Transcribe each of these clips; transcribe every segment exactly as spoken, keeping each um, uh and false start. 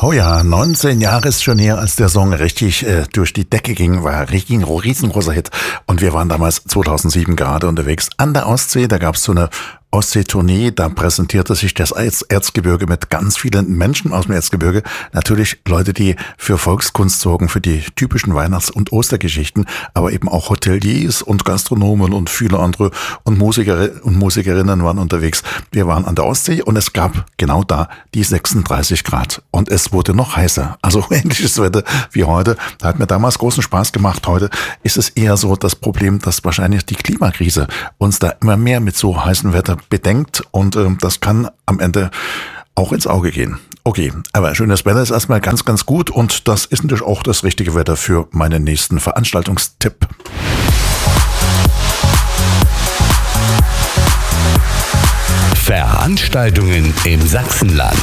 Oh ja, neunzehn Jahre ist schon her, als der Song richtig äh, durch die Decke ging, war ein riesengroßer Hit. Und wir waren damals zweitausendsieben gerade unterwegs an der Ostsee. Da gab es so eine Ostsee-Tournee, da präsentierte sich das Erzgebirge mit ganz vielen Menschen aus dem Erzgebirge. Natürlich Leute, die für Volkskunst sorgen, für die typischen Weihnachts- und Ostergeschichten, aber eben auch Hoteliers und Gastronomen und viele andere und Musiker und Musikerinnen waren unterwegs. Wir waren an der Ostsee und es gab genau da die sechsunddreißig Grad und es wurde noch heißer. Also ähnliches Wetter wie heute. Da hat mir damals großen Spaß gemacht. Heute ist es eher so das Problem, dass wahrscheinlich die Klimakrise uns da immer mehr mit so heißem Wetter bedenkt und äh, das kann am Ende auch ins Auge gehen. Okay, aber schönes Wetter ist erstmal ganz, ganz gut und das ist natürlich auch das richtige Wetter für meinen nächsten Veranstaltungstipp. Veranstaltungen im Sachsenland.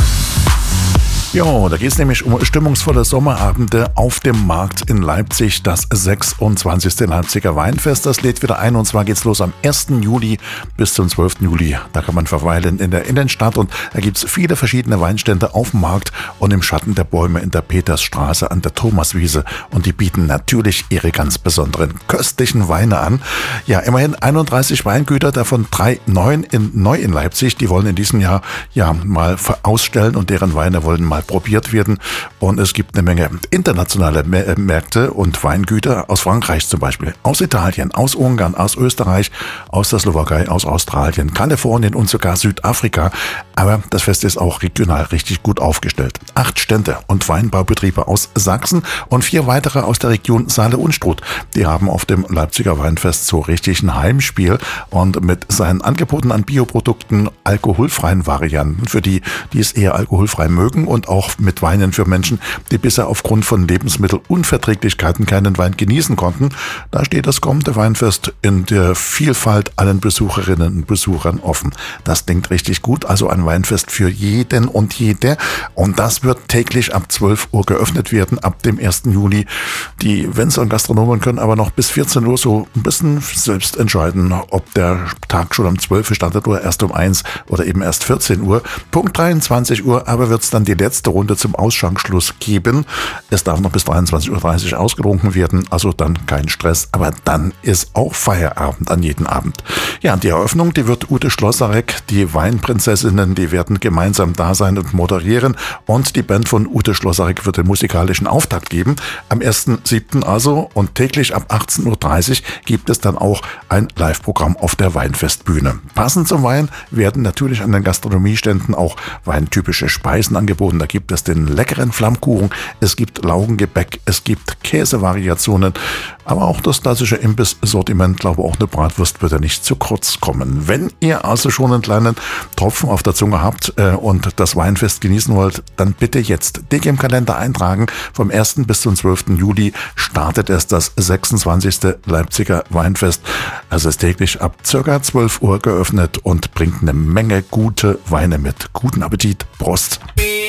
Ja, da geht es nämlich um stimmungsvolle Sommerabende auf dem Markt in Leipzig, das sechsundzwanzigste Leipziger Weinfest. Das lädt wieder ein und zwar geht's los am ersten Juli bis zum zwölften Juli. Da kann man verweilen in der Innenstadt und da gibt's viele verschiedene Weinstände auf dem Markt und im Schatten der Bäume in der Petersstraße an der Thomaswiese und die bieten natürlich ihre ganz besonderen köstlichen Weine an. Ja, immerhin einunddreißig Weingüter, davon drei neun in, neu in Leipzig. Die wollen in diesem Jahr ja mal ausstellen und deren Weine wollen mal probiert werden und es gibt eine Menge internationale Märkte und Weingüter aus Frankreich zum Beispiel, aus Italien, aus Ungarn, aus Österreich, aus der Slowakei, aus Australien, Kalifornien und sogar Südafrika. Aber das Fest ist auch regional richtig gut aufgestellt. Acht Stände und Weinbaubetriebe aus Sachsen und vier weitere aus der Region Saale-Unstrut. Die haben auf dem Leipziger Weinfest so richtig ein Heimspiel und mit seinen Angeboten an Bioprodukten, alkoholfreien Varianten für die, die es eher alkoholfrei mögen und auch mit Weinen für Menschen, die bisher aufgrund von Lebensmittelunverträglichkeiten keinen Wein genießen konnten. Da steht das kommende Weinfest in der Vielfalt allen Besucherinnen und Besuchern offen. Das klingt richtig gut, also ein Weinfest für jeden und jede. Und das wird täglich ab zwölf Uhr geöffnet werden, ab dem ersten Juli. Die Winzer und Gastronomen können aber noch bis vierzehn Uhr so ein bisschen selbst entscheiden, ob der Tag schon um zwölf Uhr startet oder erst um eins oder eben erst vierzehn Uhr. Punkt dreiundzwanzig Uhr aber wird es dann die letzte Runde zum Ausschankschluss geben. Es darf noch bis dreiundzwanzig Uhr dreißig ausgetrunken werden, also dann kein Stress, aber dann ist auch Feierabend an jedem Abend. Ja, die Eröffnung, die wird Ute Schlosarek, die Weinprinzessinnen, die werden gemeinsam da sein und moderieren und die Band von Ute Schlosarek wird den musikalischen Auftakt geben. Am ersten siebten also und täglich ab achtzehn Uhr dreißig gibt es dann auch ein Live-Programm auf der Weinfestbühne. Passend zum Wein werden natürlich an den Gastronomieständen auch weintypische Speisen angeboten. Da gibt es den leckeren Flammkuchen, es gibt Laugengebäck, es gibt Käsevariationen, aber auch das klassische Imbiss-Sortiment, glaube auch eine Bratwurst wird ja nicht zu kurz kommen. Wenn ihr also schon einen kleinen Tropfen auf der Zunge habt äh, und das Weinfest genießen wollt, dann bitte jetzt dick im Kalender eintragen. Vom ersten bis zum zwölften Juli startet es das sechsundzwanzigste Leipziger Weinfest. Also ist täglich ab circa zwölf Uhr geöffnet und bringt eine Menge gute Weine mit. Guten Appetit, Prost!